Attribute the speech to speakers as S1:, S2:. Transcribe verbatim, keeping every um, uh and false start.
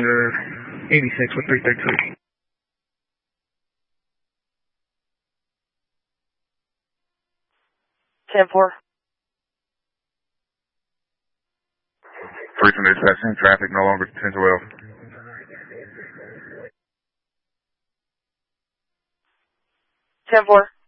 S1: longer eighty-six with three thirty-two.
S2: ten four.
S3: Frequent dispatching, traffic no longer ten twelve.
S2: ten four.